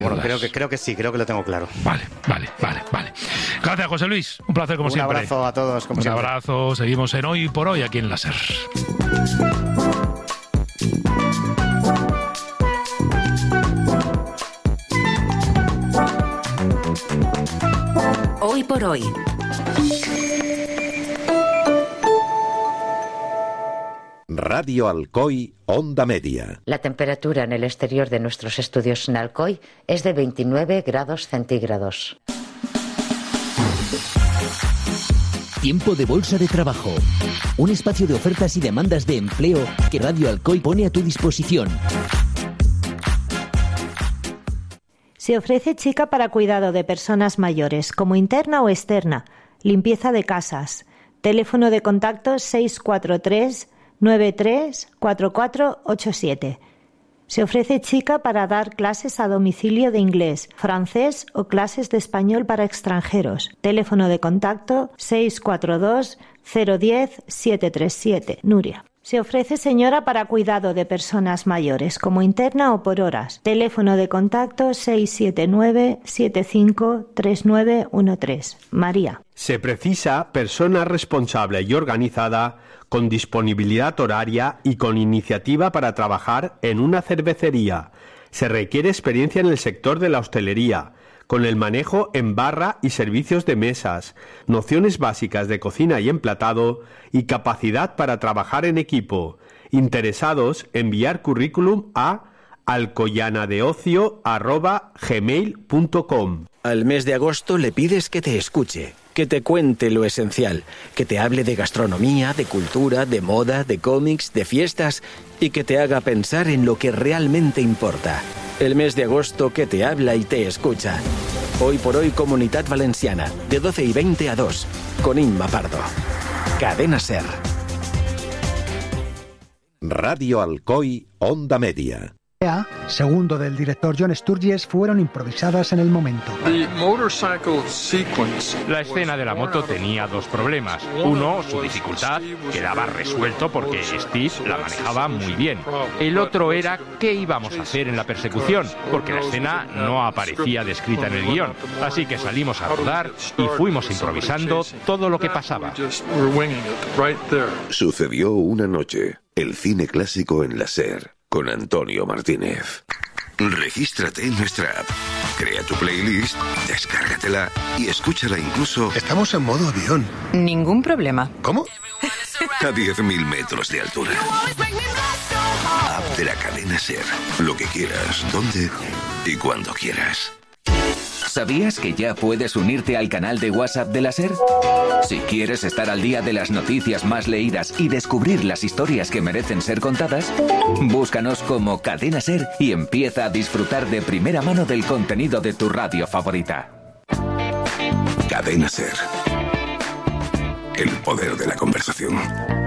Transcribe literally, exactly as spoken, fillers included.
Bueno, creo que, creo que sí, creo que lo tengo claro. Vale, vale, vale, vale. Gracias, José Luis. Un placer como Un siempre. Un abrazo a todos, como Un siempre. abrazo. Seguimos en Hoy por Hoy aquí en la SER. Hoy por Hoy. Radio Alcoy, Onda Media. La temperatura en el exterior de nuestros estudios en Alcoy es de veintinueve grados centígrados. Tiempo de Bolsa de Trabajo. Un espacio de ofertas y demandas de empleo que Radio Alcoy pone a tu disposición. Se ofrece chica para cuidado de personas mayores, como interna o externa, limpieza de casas. Teléfono de contacto seis cuatro tres nueve tres cuatro cuatro ocho siete. Se ofrece chica para dar clases a domicilio de inglés, francés o clases de español para extranjeros. Teléfono de contacto seis cuatro dos cero uno cero siete tres siete. Nuria. Se ofrece señora para cuidado de personas mayores, como interna o por horas. Teléfono de contacto seis siete nueve siete cinco tres nueve uno tres. María. Se precisa persona responsable y organizada, con disponibilidad horaria y con iniciativa para trabajar en una cervecería. Se requiere experiencia en el sector de la hostelería, con el manejo en barra y servicios de mesas, nociones básicas de cocina y emplatado y capacidad para trabajar en equipo. Interesados, enviar currículum a alcoyanadeocio arroba gmail punto com. Al mes de agosto le pides que te escuche, que te cuente lo esencial, que te hable de gastronomía, de cultura, de moda, de cómics, de fiestas y que te haga pensar en lo que realmente importa. El mes de agosto que te habla y te escucha. Hoy por Hoy Comunitat Valenciana, de doce y veinte a dos, con Inma Pardo. Cadena SER. Radio Alcoy, Onda Media. Segundo del director John Sturges, fueron improvisadas en el momento. La escena de la moto tenía dos problemas. Uno, su dificultad, quedaba resuelto porque Steve la manejaba muy bien. El otro era qué íbamos a hacer en la persecución, porque la escena no aparecía descrita en el guión. Así que salimos a rodar y fuimos improvisando todo lo que pasaba. Sucedió una noche, el cine clásico en la SER. Con Antonio Martínez. Regístrate en nuestra app, crea tu playlist, descárgatela y escúchala incluso... Estamos en modo avión. Ningún problema. ¿Cómo? A diez mil metros de altura. App de la cadena SER. Lo que quieras, donde y cuando quieras. ¿Sabías que ya puedes unirte al canal de WhatsApp de la SER? Si quieres estar al día de las noticias más leídas y descubrir las historias que merecen ser contadas, búscanos como Cadena SER y empieza a disfrutar de primera mano del contenido de tu radio favorita. Cadena SER. El poder de la conversación.